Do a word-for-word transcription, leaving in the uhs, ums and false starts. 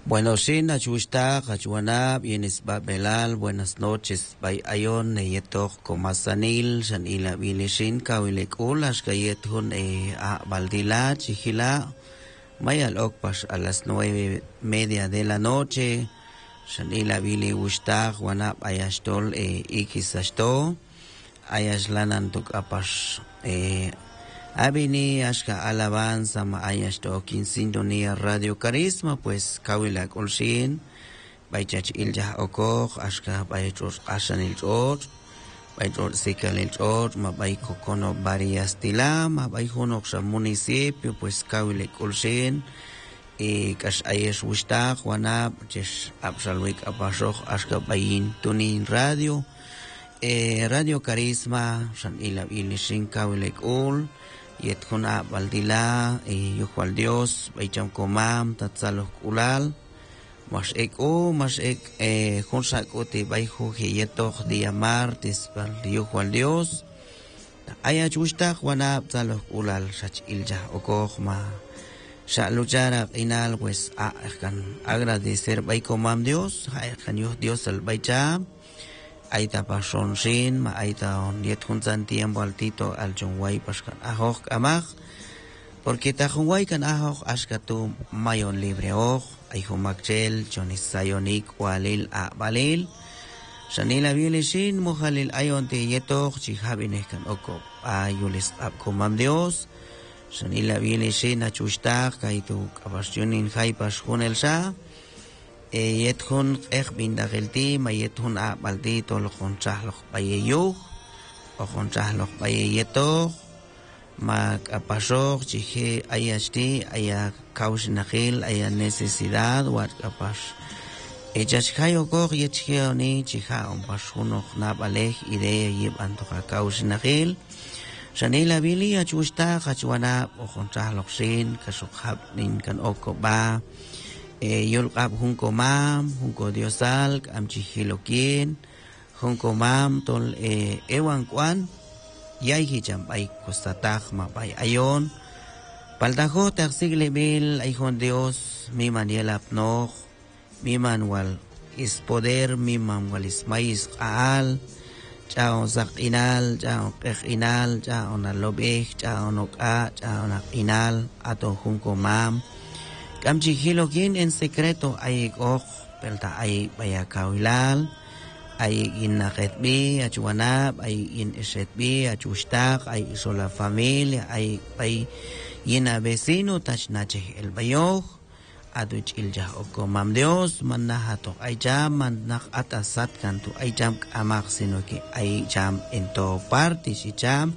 Bueno, sin achusta, hachuana, bienes babelal, buenas noches, bay ayon, neyetok, comasanil, sanila bilishin, kawilek ulas, gayethun, e a baldila, chihila, mayal okpas a las nueve media de la noche, sanila bili wustag, wanap ayastol, e ikisasto, ayaslanan tuk apas, e Abini ashka alabanza ma ayasto kin sintonía Radio Carisma pues kawila kolshin baychach ilja okoj ashka baychor ashan ilchor baychor sikal ilchor ma bay kokono varias tila ma bay honok sa municipio pues kawila kolshin y kash ayesh wista juana ches absalwik apashok ashka bayin tunin radio eh, Radio Carisma shan ila ilishin kawila kol yet kuna baldila e yukwal Dios baycham komam tatzaloh kulal mas ek o mas ek e khonsa kote bayho yetoh dia martes bal yukwal Dios aya chusta wana tzaloh kulal shach ilja okoh ma sha luchara inal pues a kan agradecer bay komam Dios hay kan yo Dios al baycham aita pason sin ma aita on yet juntan tiempo altito al jonway paskan ahok amag porque ta jonway kan ahok askatu mayon libre oh ay humakchel jonis sayonik walil a balil sanila bilishin muhalil ayon te yetok chihabine kan oko ayulis ab komam Dios sanila bilishin achusta kaitu kabasyonin hay pasunel sa yet hun ek bindagelti mayet hun a baldi tol khon chahloh bayeyo o khon chahloh bayeyeto mag apasok chihe ayasti aya kausnahil aya necesidad wat kapas echas kayo ko yetchioni chiha on pasunok na baleh ide yeb antoka kausnahil sanila bili achusta khachwana o khon chahloh sin kasukhab nin kan okoba Eh, yol kap hunko mam, hunko diosal, am chihilokin, hunko mam tol eh, ewan kwan, yay hijam ay kostatag mapay ayon. Paltajo taksigle bil ay hon Dios, mi maniel apnog, mi manual is poder, mi manual is mais kaal, chao sak inal, chao pek inal, chao nalobeh, chao noka, chao nak inal, ato hunko mam. Kam chihilokin en secreto ay ok pelta ay baya kawilal ay in naketbi achuanab ay in esetbi achustak ay isola familia ay bay yina vecino tach nache el bayoh aduch ilja oko mam Dios mannahato ay jam mannak atasat kanto ay jam amak sino ki ay jam into party si jam